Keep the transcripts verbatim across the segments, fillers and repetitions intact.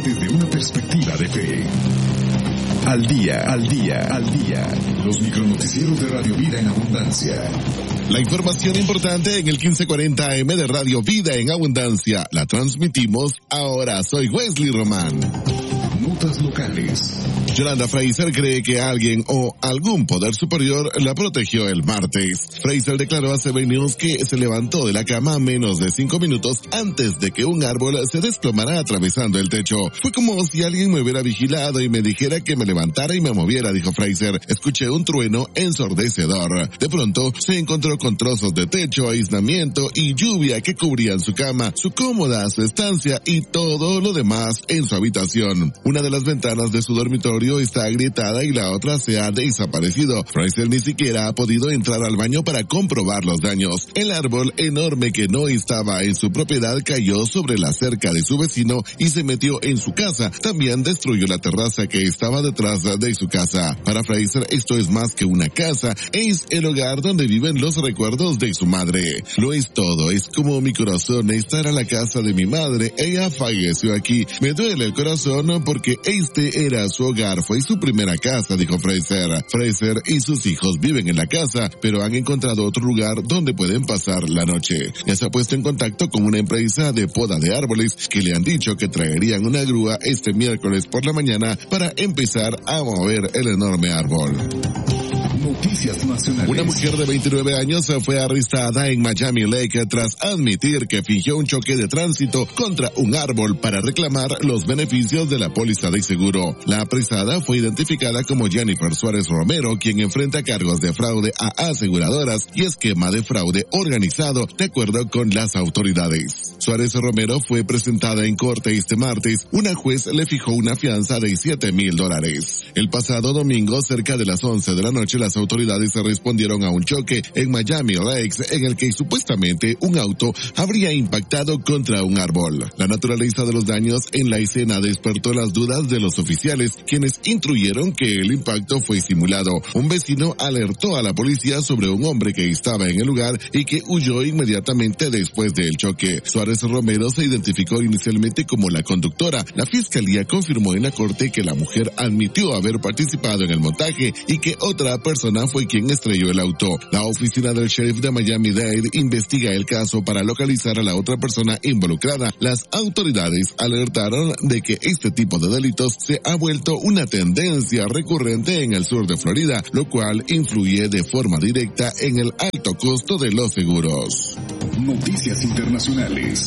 desde una perspectiva de fe. Al día, al día, al día. Los micronoticieros de Radio Vida en Abundancia. La información importante en el quince cuarenta A M de Radio Vida en Abundancia. La transmitimos ahora. Soy Wesley Román. Notas locales. Yolanda Fraser cree que alguien o algún poder superior la protegió el martes. Fraser declaró a C B News que se levantó de la cama menos de cinco minutos antes de que un árbol se desplomara atravesando el techo. Fue como si alguien me hubiera vigilado y me dijera que me levantara y me moviera, dijo Fraser. Escuché un trueno ensordecedor. De pronto se encontró con trozos de techo, aislamiento y lluvia que cubrían su cama, su cómoda, su estancia y todo lo demás en su habitación. Una de las ventanas de su dormitorio está agrietada y la otra se ha desaparecido. Fraser ni siquiera ha podido entrar al baño para comprobar los daños. El árbol enorme que no estaba en su propiedad cayó sobre la cerca de su vecino y se metió en su casa. También destruyó la terraza que estaba detrás de su casa. Para Fraser esto es más que una casa, es el hogar donde viven los recuerdos de su madre. Lo es todo, es como mi corazón. Esta era la casa de mi madre, ella falleció aquí. Me duele el corazón porque este era su hogar. Fue su primera casa, dijo Fraser. Fraser y sus hijos viven en la casa, pero han encontrado otro lugar donde pueden pasar la noche. Ya se ha puesto en contacto con una empresa de poda de árboles que le han dicho que traerían una grúa este miércoles por la mañana para empezar a mover el enorme árbol. Noticias nacionales. Una mujer de veintinueve años fue arrestada en Miami Lake tras admitir que fingió un choque de tránsito contra un árbol para reclamar los beneficios de la póliza de seguro. La apresada fue identificada como Jennifer Suárez Romero, quien enfrenta cargos de fraude a aseguradoras y esquema de fraude organizado, de acuerdo con las autoridades. Suárez Romero fue presentada en corte este martes. Una juez le fijó una fianza de siete mil dólares. El pasado domingo, cerca de las once de la noche, las autoridades respondieron a un choque en Miami Lakes en el que supuestamente un auto habría impactado contra un árbol. La naturaleza de los daños en la escena despertó las dudas de los oficiales, quienes intuyeron que el impacto fue simulado. Un vecino alertó a la policía sobre un hombre que estaba en el lugar y que huyó inmediatamente después del choque. Suárez Romero se identificó inicialmente como la conductora. La fiscalía confirmó en la corte que la mujer admitió haber participado en el montaje y que otra persona fue quien estrelló el auto. La oficina del sheriff de Miami-Dade investiga el caso para localizar a la otra persona involucrada. Las autoridades alertaron de que este tipo de delitos se ha vuelto una tendencia recurrente en el sur de Florida, lo cual influye de forma directa en el alto costo de los seguros. Noticias internacionales.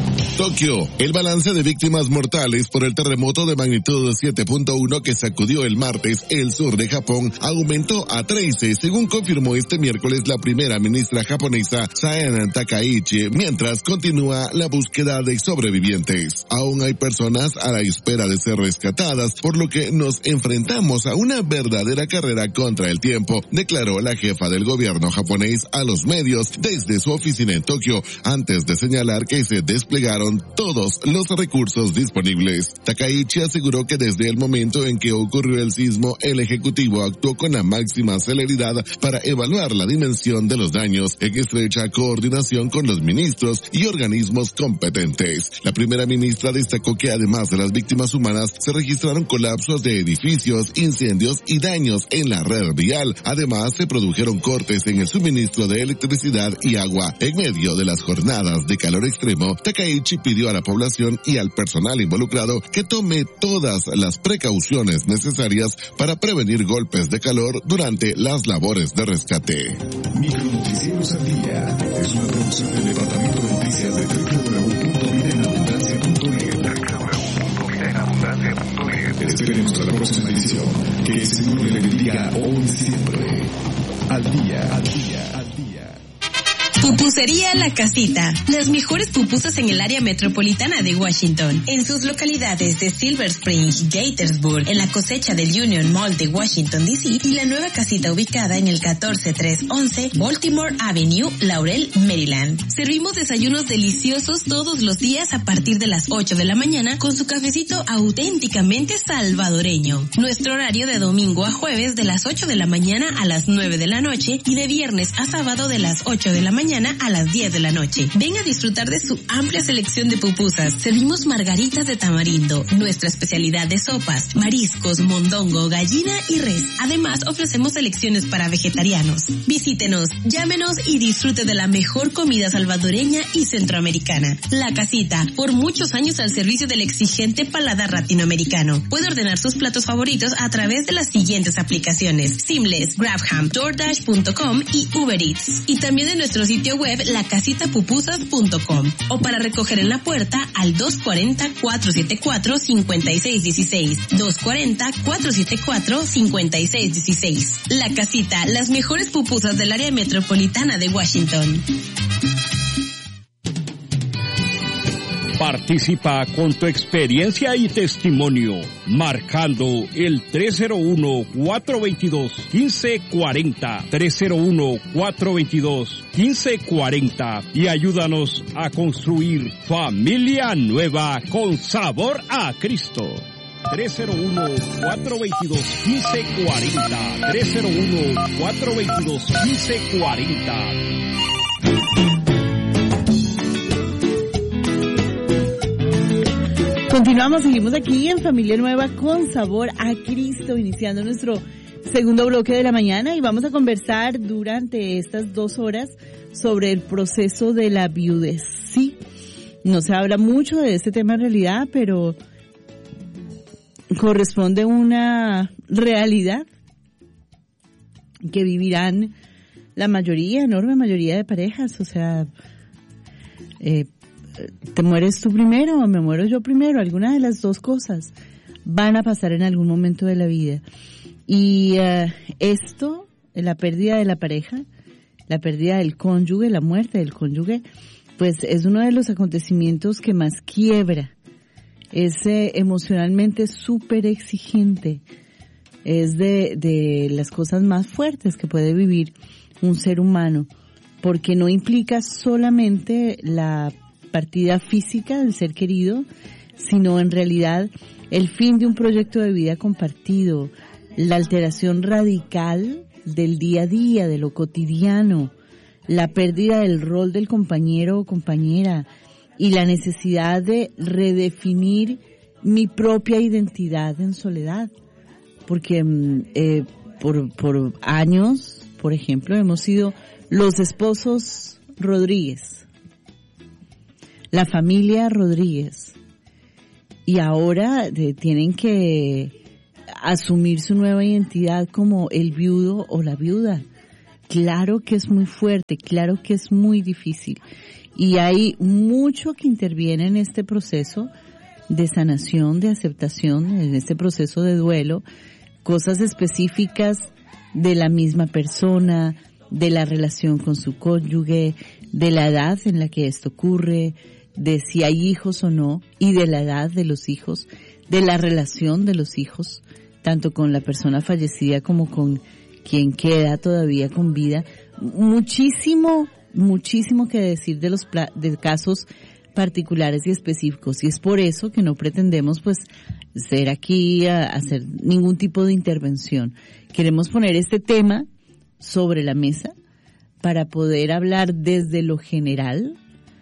Tokio. El balance de víctimas mortales por el terremoto de magnitud siete punto uno que sacudió el martes el sur de Japón aumentó a trece, según confirmó este miércoles la primera ministra japonesa Saen Takaichi, mientras continúa la búsqueda de sobrevivientes. Aún hay personas a la espera de ser rescatadas, por lo que nos enfrentamos a una verdadera carrera contra el tiempo, declaró la jefa del gobierno japonés a los medios desde su oficina en Tokio, antes de señalar que se desplegaron todos los recursos disponibles. Takaichi aseguró que desde el momento en que ocurrió el sismo, el ejecutivo actuó con la máxima celeridad para evaluar la dimensión de los daños en estrecha coordinación con los ministros y organismos competentes. La primera ministra destacó que además de las víctimas humanas, se registraron colapsos de edificios, incendios y daños en la red vial. Además, se produjeron cortes en el suministro de electricidad y agua. En medio de las jornadas de calor extremo, Takaichi pidió a la población y al personal involucrado que tome todas las precauciones necesarias para prevenir golpes de calor durante las labores de rescate. Micronoticieros al día es una producción del Departamento de Noticias de doble u doble u doble u punto vida en abundancia punto net. doble u doble u doble u punto vida en abundancia punto net. Esperemos hasta la próxima edición. Que el Señor le bendiga hoy y siempre. Al día, al día, al día. Pupusería La Casita. Las mejores pupusas en el área metropolitana de Washington. En sus localidades de Silver Spring, Gaithersburg, en la cosecha del Union Mall de Washington, D C y la nueva casita ubicada en el catorce trescientos once Baltimore Avenue, Laurel, Maryland. Servimos desayunos deliciosos todos los días a partir de las ocho de la mañana con su cafecito auténticamente salvadoreño. Nuestro horario de domingo a jueves de las ocho de la mañana a las nueve de la noche y de viernes a sábado de las ocho de la mañana a las diez de la noche. Ven a disfrutar de su amplia selección de pupusas. Servimos margaritas de tamarindo, nuestra especialidad de sopas, mariscos, mondongo, gallina y res. Además, ofrecemos selecciones para vegetarianos. Visítenos, llámenos y disfrute de la mejor comida salvadoreña y centroamericana. La Casita, por muchos años al servicio del exigente paladar latinoamericano. Puede ordenar sus platos favoritos a través de las siguientes aplicaciones: Seamless, Grabham, DoorDash punto com y Uber Eats. Y también en nuestro sitio web la casita pupusas punto com. O para recoger en la puerta al dos cuatro cero, cuatro siete cuatro, cinco seis uno seis. dos cuatro cero, cuatro siete cuatro, cinco seis uno seis. La Casita, las mejores pupusas del área metropolitana de Washington. Participa con tu experiencia y testimonio, marcando el tres cero uno, cuatro dos dos, uno cinco cuatro cero, tres cero uno, cuatro dos dos, uno cinco cuatro cero, y ayúdanos a construir familia nueva con sabor a Cristo. tres cero uno, cuatro dos dos, uno cinco cuatro cero, tres cero uno, cuatro dos dos, uno cinco cuatro cero. Continuamos, seguimos aquí en Familia Nueva con sabor a Cristo, iniciando nuestro segundo bloque de la mañana, y vamos a conversar durante estas dos horas sobre el proceso de la viudez. Sí, no se habla mucho de este tema en realidad, pero corresponde una realidad que vivirán la mayoría, enorme mayoría de parejas. O sea, eh, ¿te mueres tú primero o me muero yo primero? Alguna de las dos cosas van a pasar en algún momento de la vida. Y uh, esto, la pérdida de la pareja, la pérdida del cónyuge, la muerte del cónyuge, pues es uno de los acontecimientos que más quiebra. Es eh, emocionalmente súper exigente. Es de, de las cosas más fuertes que puede vivir un ser humano, porque no implica solamente la partida física del ser querido, sino en realidad el fin de un proyecto de vida compartido, la alteración radical del día a día, de lo cotidiano, la pérdida del rol del compañero o compañera y la necesidad de redefinir mi propia identidad en soledad. Porque eh, por, por años, por ejemplo, hemos sido los esposos Rodríguez, la familia Rodríguez, y ahora eh, tienen que asumir su nueva identidad como el viudo o la viuda. Claro que es muy fuerte, claro que es muy difícil, y hay mucho que interviene en este proceso de sanación, de aceptación, en este proceso de duelo, cosas específicas de la misma persona, de la relación con su cónyuge, de la edad en la que esto ocurre, de si hay hijos o no, y de la edad de los hijos, de la relación de los hijos, tanto con la persona fallecida como con quien queda todavía con vida. Muchísimo, muchísimo que decir de los pla- de casos particulares y específicos, y es por eso que no pretendemos pues ser aquí a hacer ningún tipo de intervención. Queremos poner este tema sobre la mesa para poder hablar desde lo general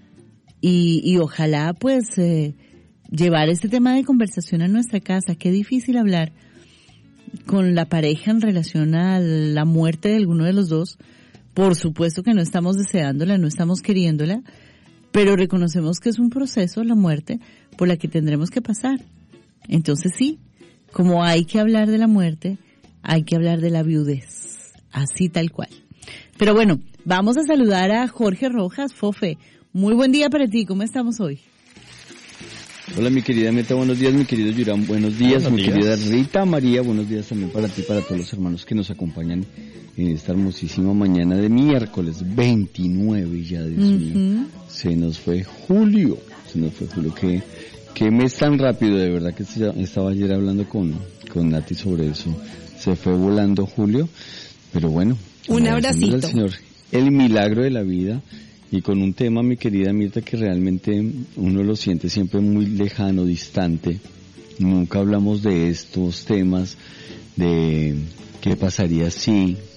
y, y ojalá pues eh, llevar este tema de conversación a nuestra casa. Qué difícil hablar con la pareja en relación a la muerte de alguno de los dos. Por supuesto que no estamos deseándola, no estamos queriéndola, pero reconocemos que es un proceso, la muerte, por la que tendremos que pasar. Entonces sí, como hay que hablar de la muerte, hay que hablar de la viudez, así tal cual. Pero bueno, vamos a saludar a Jorge Rojas. Fofe, muy buen día para ti, ¿cómo estamos hoy? Hola mi querida Meta, buenos días, mi querido Yurán, buenos días, buenos mi días. querida Rita María, buenos días también para ti, para todos los hermanos que nos acompañan en esta hermosísima mañana de miércoles veintinueve ya, Dios Uh-huh. mío, se nos fue julio, se nos fue julio, que, que mes tan rápido, de verdad que estaba ayer hablando con, con Nati sobre eso, se fue volando julio, pero bueno, un agradecerle abracito al Señor el milagro de la vida. Y con un tema, mi querida Mirta, que realmente uno lo siente siempre muy lejano, distante. Nunca hablamos de estos temas, de qué pasaría si,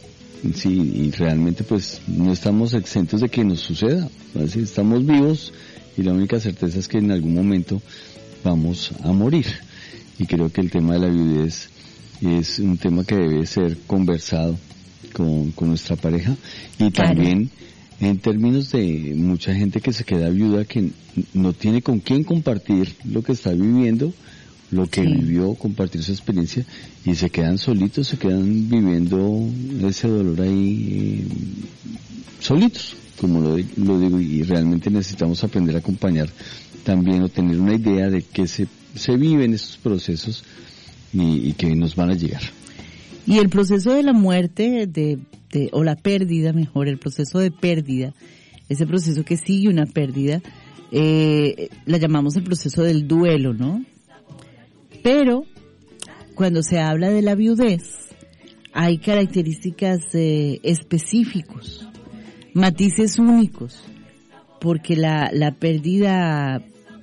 sí, y realmente pues no estamos exentos de que nos suceda, ¿sí? Estamos vivos y la única certeza es que en algún momento vamos a morir, y creo que el tema de la viudez es un tema que debe ser conversado con, con nuestra pareja, y Claro. también en términos de mucha gente que se queda viuda, que no tiene con quién compartir lo que está viviendo, lo que Sí. vivió, compartir su experiencia, y se quedan solitos, se quedan viviendo ese dolor ahí eh, solitos, como lo, di- lo digo, y realmente necesitamos aprender a acompañar también, o tener una idea de que se, se viven estos procesos y, y que nos van a llegar. Y el proceso de la muerte, de, de, o la pérdida, mejor, el proceso de pérdida, ese proceso que sigue una pérdida, eh, la llamamos el proceso del duelo, ¿no? Pero, cuando se habla de la viudez, hay características eh, específicos, matices únicos, porque la, la pérdida,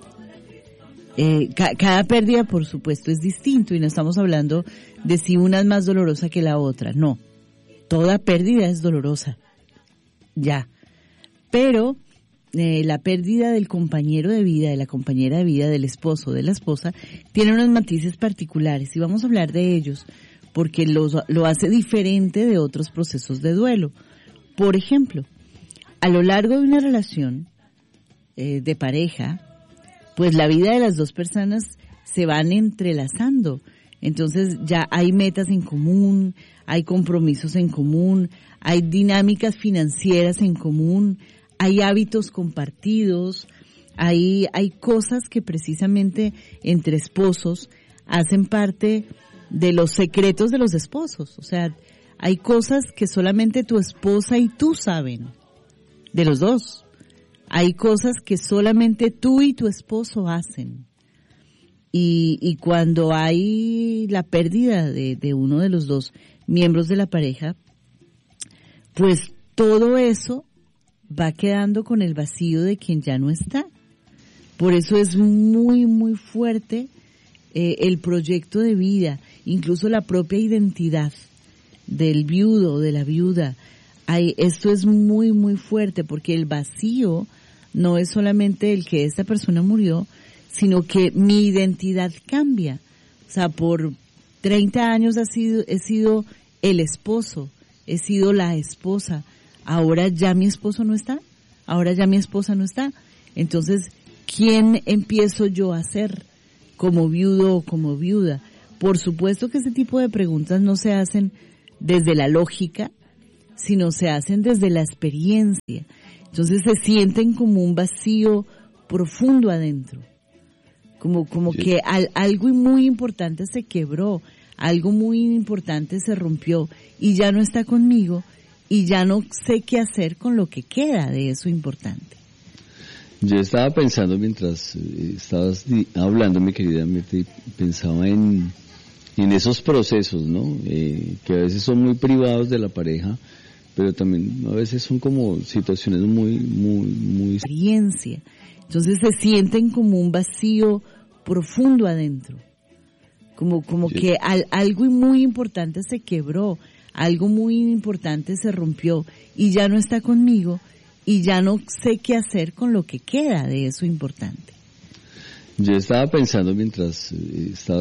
eh, ca- cada pérdida por supuesto es distinto, y no estamos hablando de si una es más dolorosa que la otra, no, toda pérdida es dolorosa, ya, pero eh, la pérdida del compañero de vida, de la compañera de vida, del esposo, de la esposa, tiene unos matices particulares, y vamos a hablar de ellos, porque los, lo hace diferente de otros procesos de duelo. Por ejemplo, a lo largo de una relación eh, de pareja, pues la vida de las dos personas se van entrelazando. Entonces ya hay metas en común, hay compromisos en común, hay dinámicas financieras en común, hay hábitos compartidos, hay, hay cosas que precisamente entre esposos hacen parte de los secretos de los esposos. O sea, hay cosas que solamente tu esposa y tú saben, de los dos. Hay cosas que solamente tú y tu esposo hacen. Y, y cuando hay la pérdida de, de uno de los dos miembros de la pareja, pues todo eso va quedando con el vacío de quien ya no está. Por eso es muy, muy fuerte eh, el proyecto de vida, incluso la propia identidad del viudo o de la viuda. Hay, esto es muy, muy fuerte, porque el vacío no es solamente el que esta persona murió, sino que mi identidad cambia. O sea, por treinta años ha sido, he sido el esposo, he sido la esposa. Ahora ya mi esposo no está, ahora ya mi esposa no está. Entonces, ¿quién empiezo yo a ser como viudo o como viuda? Por supuesto que ese tipo de preguntas no se hacen desde la lógica, sino se hacen desde la experiencia. Entonces se sienten como un vacío profundo adentro. Como, como que al, algo muy importante se quebró, algo muy importante se rompió y ya no está conmigo y ya no sé qué hacer con lo que queda de eso importante. Yo estaba pensando mientras eh, estabas di- hablando, mi querida Mirta, y pensaba en, en esos procesos, ¿no? Eh, que a veces son muy privados de la pareja, pero también a veces son como situaciones muy, muy, muy... Experiencia. Entonces se sienten como un vacío profundo adentro. Como, como Sí. que al, algo muy importante se quebró, algo muy importante se rompió y ya no está conmigo y ya no sé qué hacer con lo que queda de eso importante. Yo estaba pensando mientras eh, estaba